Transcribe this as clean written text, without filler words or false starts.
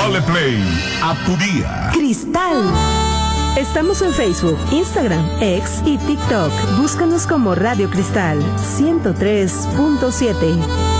Dale play a tu día. Cristal. Estamos en Facebook, Instagram, X y TikTok. Búscanos como Radio Cristal 103.7.